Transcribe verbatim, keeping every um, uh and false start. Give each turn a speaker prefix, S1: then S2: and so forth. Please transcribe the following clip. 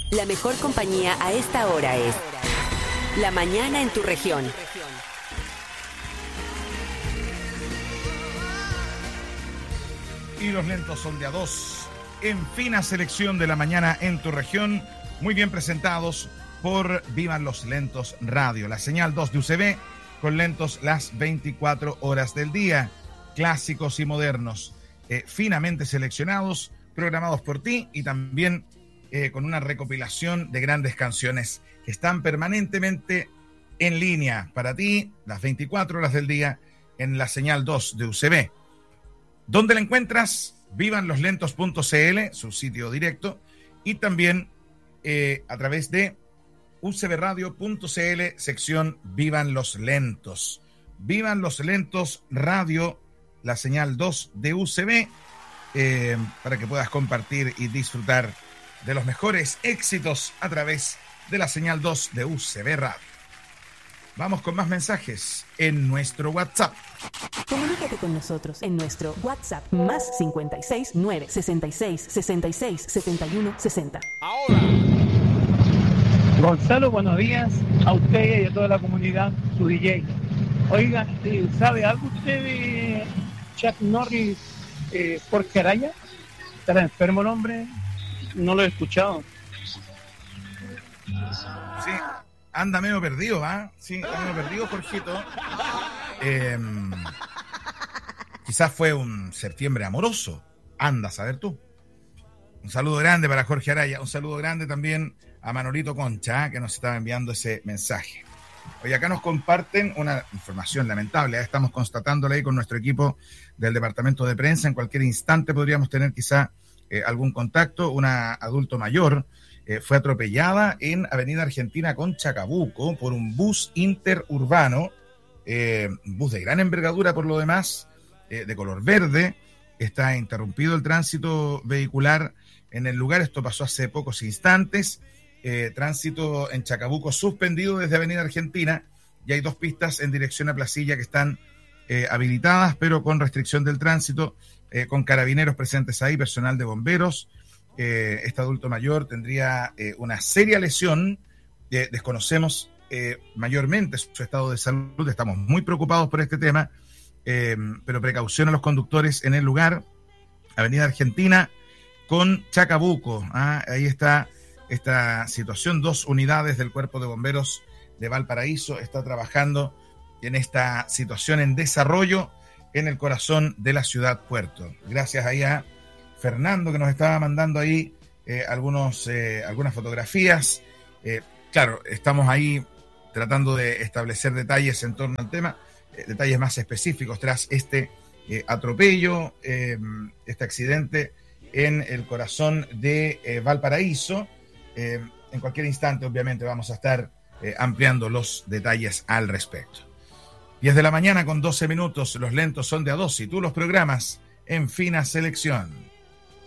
S1: La mejor compañía a esta hora es La Mañana en tu región.
S2: Y los lentos son de a dos. En fina selección de La Mañana en tu región, muy bien presentados por Vivan los Lentos Radio, la señal dos de U C B, con lentos las veinticuatro horas del día, clásicos y modernos, eh, finamente seleccionados, programados por ti y también eh, con una recopilación de grandes canciones que están permanentemente en línea para ti, las veinticuatro horas del día, en la señal dos de U C B. ¿Dónde la encuentras? vivan los lentos punto c l, su sitio directo, y también eh, a través de u c b radio punto c l, sección Vivan los Lentos. Vivan los Lentos Radio, la señal dos de U C B, eh, para que puedas compartir y disfrutar de los mejores éxitos a través de la señal dos de U C B Radio. Vamos con más mensajes en nuestro WhatsApp.
S3: Comunícate con nosotros en nuestro WhatsApp más cincuenta y seis, nueve, sesenta y seis, sesenta y seis, setenta y uno, sesenta.
S4: Ahora. Gonzalo, buenos días a usted y a toda la comunidad, su D J. Oiga, ¿sabe algo usted de Chuck Norris, eh, Jorge Araya? ¿Estará enfermo el hombre? No lo he escuchado.
S2: Sí. Anda medio perdido, ¿ah? ¿eh? Sí, anda medio perdido, Jorgito. Eh, quizás fue un septiembre amoroso. Anda a saber tú. Un saludo grande para Jorge Araya. Un saludo grande también a Manolito Concha, ¿eh? que nos estaba enviando ese mensaje. Hoy acá nos comparten una información lamentable. ¿eh? Estamos constatándola ahí con nuestro equipo del departamento de prensa. En cualquier instante podríamos tener quizá eh, algún contacto. Una adulto mayor Eh, fue atropellada en Avenida Argentina con Chacabuco por un bus interurbano, eh, bus de gran envergadura por lo demás, eh, de color verde. Está interrumpido el tránsito vehicular en el lugar. Esto pasó hace pocos instantes. Eh, tránsito en Chacabuco suspendido desde Avenida Argentina, y hay dos pistas en dirección a Placilla que están eh, habilitadas, pero con restricción del tránsito, eh, con carabineros presentes ahí, personal de bomberos. Eh, este adulto mayor tendría eh, una seria lesión, eh, desconocemos eh, mayormente su estado de salud, estamos muy preocupados por este tema, eh, pero precaución a los conductores en el lugar. Avenida Argentina con Chacabuco, ¿ah? Ahí está esta situación. Dos unidades del Cuerpo de Bomberos de Valparaíso está trabajando en esta situación en desarrollo en el corazón de la ciudad puerto. Gracias ahí a Fernando, que nos estaba mandando ahí eh, algunos, eh, algunas fotografías. Eh, claro, estamos ahí tratando de establecer detalles en torno al tema, eh, detalles más específicos tras este eh, atropello, eh, este accidente en el corazón de eh, Valparaíso. Eh, en cualquier instante, obviamente, vamos a estar eh, ampliando los detalles al respecto. diez de la mañana con doce minutos, los lentos son de a dos y tú los programas en fina selección.